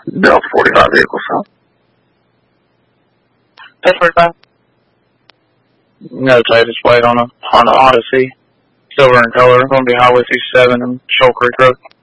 Delta 45 vehicle, so. That's 45. No, Titus White on a Honda Odyssey. Silver in color. Going to be Highway 67 and Shoal Creek Road.